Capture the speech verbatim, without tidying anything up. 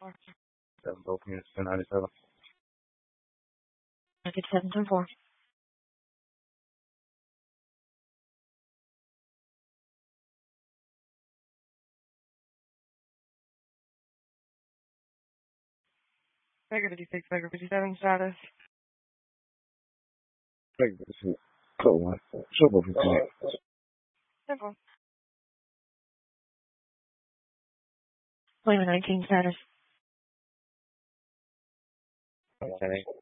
Seven both units, ten ninety-seven. Market seven ten four. Baker fifty-six, Baker fifty-seven, status. Baker fifty-six, code one. Triple fifty-eight. Simple. Lima nineteen status. Okay.